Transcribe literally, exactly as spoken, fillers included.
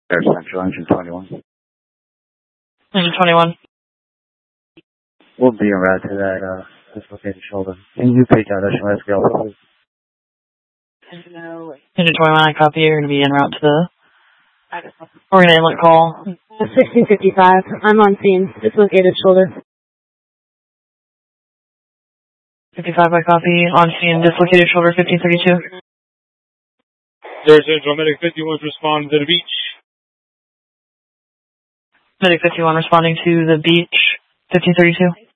Air Central, Engine twenty-one. Engine twenty-one. We'll be en route to that uh, dislocated shoulder. Can you take out S M S scale, please? Engine twenty-one, I copy. You're going to be en route to the Oregon Inlet call. sixteen fifty-five. I'm on scene. Dislocated shoulder. fifty-five, I copy. On scene, dislocated shoulder, fifteen thirty-two. Air Central, Medic fifty-one responding to the beach. Medic fifty-one responding to the beach, fifteen thirty-two.